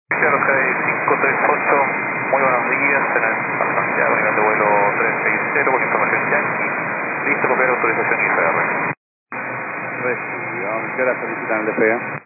Claro, Sky 538, muy buenos días, a Santiago, nivel de vuelo 360, con información Yankee, listo para copiar autorización IFR. Recibido. ¿Qué hora solicitan el despegue?